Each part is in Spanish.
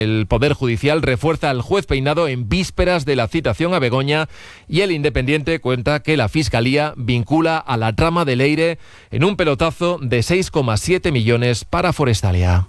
El Poder Judicial refuerza al juez Peinado en vísperas de la citación a Begoña y El Independiente cuenta que la Fiscalía vincula a la trama de Leire en un pelotazo de 6,7 millones para Forestalia.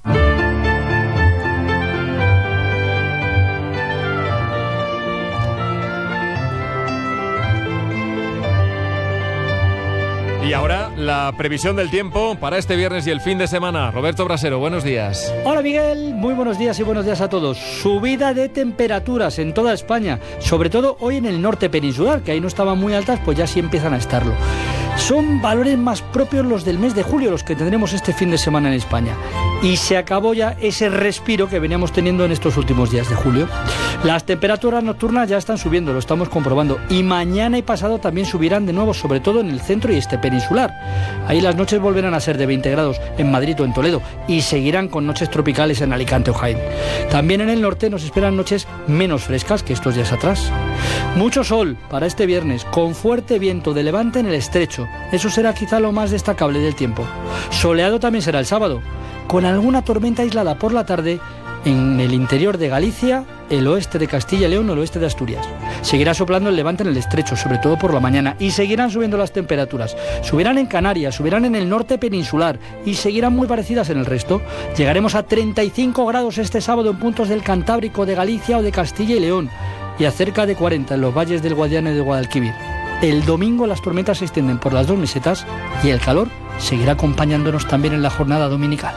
Y ahora, la previsión del tiempo para este viernes y el fin de semana. Roberto Brasero, buenos días. Hola Miguel, muy buenos días y buenos días a todos. Subida de temperaturas en toda España, sobre todo hoy en el norte peninsular, que ahí no estaban muy altas, pues ya sí empiezan a estarlo. Son valores más propios los del mes de julio, los que tendremos este fin de semana en España. Y se acabó ya ese respiro que veníamos teniendo en estos últimos días de julio. Las temperaturas nocturnas ya están subiendo, lo estamos comprobando. Y mañana y pasado también subirán de nuevo, sobre todo en el centro y este peninsular. Ahí las noches volverán a ser de 20 grados en Madrid o en Toledo y seguirán con noches tropicales en Alicante o Jaén. También en el norte nos esperan noches menos frescas que estos días atrás. Mucho sol para este viernes, con fuerte viento de levante en el estrecho. Eso será quizá lo más destacable del tiempo. Soleado también será el sábado, con alguna tormenta aislada por la tarde en el interior de Galicia, el oeste de Castilla y León o el oeste de Asturias. Seguirá soplando el levante en el estrecho, sobre todo por la mañana, y seguirán subiendo las temperaturas. Subirán en Canarias, subirán en el norte peninsular y seguirán muy parecidas en el resto. Llegaremos a 35 grados este sábado en puntos del Cantábrico, de Galicia o de Castilla y León, y a cerca de 40 en los valles del Guadiana y de Guadalquivir. El domingo las tormentas se extienden por las dos mesetas y el calor seguirá acompañándonos también en la jornada dominical.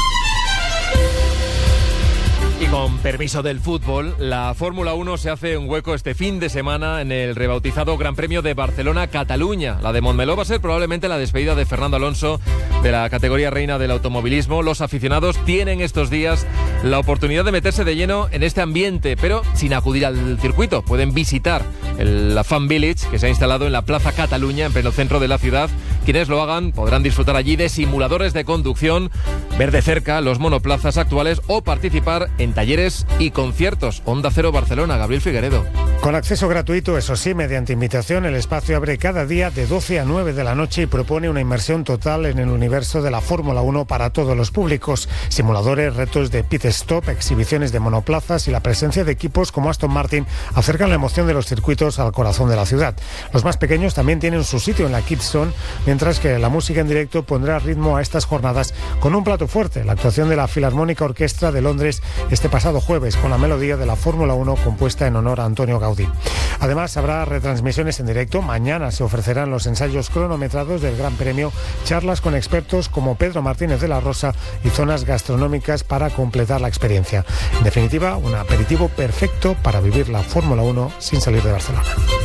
Y con permiso del fútbol, la Fórmula 1 se hace un hueco este fin de semana en el rebautizado Gran Premio de Barcelona-Cataluña. La de Montmeló va a ser probablemente la despedida de Fernando Alonso de la categoría reina del automovilismo. Los aficionados tienen estos días la oportunidad de meterse de lleno en este ambiente, pero sin acudir al circuito. Pueden visitar la Fan Village, que se ha instalado en la Plaza Cataluña, en pleno centro de la ciudad. Quienes lo hagan podrán disfrutar allí de simuladores de conducción, ver de cerca los monoplazas actuales o participar en talleres y conciertos. Onda Cero Barcelona, Gabriel Figueredo. Con acceso gratuito, eso sí, mediante invitación, el espacio abre cada día de 12 a 9 de la noche y propone una inmersión total en el universo de la Fórmula 1 para todos los públicos. Simuladores, retos de pit stop, exhibiciones de monoplazas y la presencia de equipos como Aston Martin acercan la emoción de los circuitos al corazón de la ciudad. Los más pequeños también tienen su sitio en la Kids Zone, mientras que la música en directo pondrá ritmo a estas jornadas con un plato fuerte, la actuación de la Filarmónica Orquestra de Londres este pasado jueves, con la melodía de la Fórmula 1 compuesta en honor a Antonio Gaudí. Además, habrá retransmisiones en directo. Mañana se ofrecerán los ensayos cronometrados del Gran Premio, charlas con expertos como Pedro Martínez de la Rosa y zonas gastronómicas para completar la experiencia. En definitiva, un aperitivo perfecto para vivir la Fórmula 1 sin salir de Barcelona.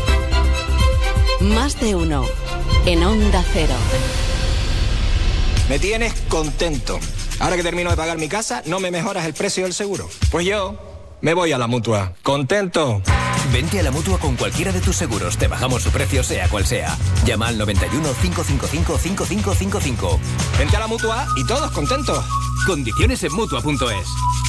Más de uno en Onda Cero. Me tienes contento. Ahora que termino de pagar mi casa, ¿no me mejoras el precio del seguro? Pues yo me voy a la Mutua. ¿Contento? Vente a la Mutua con cualquiera de tus seguros. Te bajamos su precio, sea cual sea. Llama al 91 555 5555. Vente a la Mutua y todos contentos. Condiciones en Mutua.es.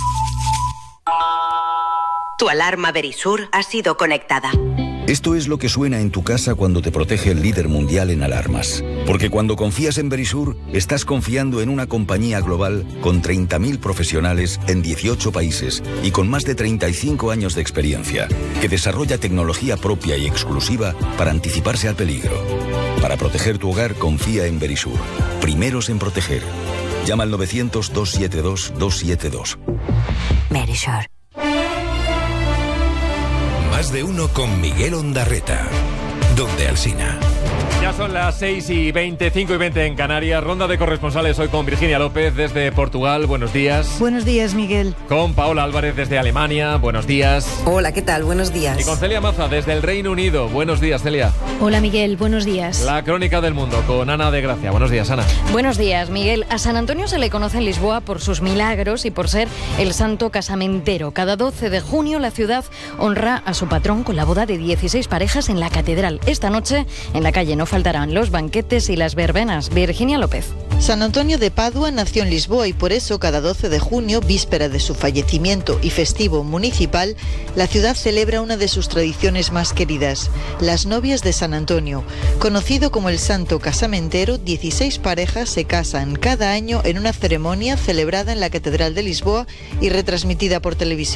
Tu alarma Verisur ha sido conectada. Esto es lo que suena en tu casa cuando te protege el líder mundial en alarmas. Porque cuando confías en Verisur, estás confiando en una compañía global con 30.000 profesionales en 18 países y con más de 35 años de experiencia, que desarrolla tecnología propia y exclusiva para anticiparse al peligro. Para proteger tu hogar, confía en Verisur. Primeros en proteger. Llama al 900-272-272. Verisur. Más de uno con Miguel Ondarreta. Donde Alsina. Ya son las 6:20, 5:20 en Canarias. Ronda de corresponsales hoy con Virginia López desde Portugal. Buenos días. Buenos días, Miguel. Con Paola Álvarez desde Alemania. Buenos días. Hola, ¿qué tal? Buenos días. Y con Celia Maza desde el Reino Unido. Buenos días, Celia. Hola, Miguel. Buenos días. La crónica del mundo con Ana de Gracia. Buenos días, Ana. Buenos días, Miguel. A San Antonio se le conoce en Lisboa por sus milagros y por ser el santo casamentero. Cada 12 de junio la ciudad honra a su patrón con la boda de 16 parejas en la catedral. Esta noche, en la calle Nova faltarán los banquetes y las verbenas. Virginia López. San Antonio de Padua nació en Lisboa y por eso cada 12 de junio, víspera de su fallecimiento y festivo municipal, la ciudad celebra una de sus tradiciones más queridas, las novias de San Antonio. Conocido como el santo casamentero, 16 parejas se casan cada año en una ceremonia celebrada en la Catedral de Lisboa y retransmitida por televisión.